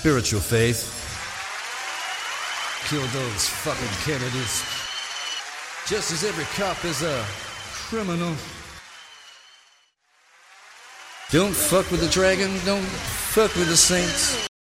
spiritual faith. Kill those fucking Kennedys. Just as every cop is a criminal. Don't fuck with the dragon, don't fuck with the saints.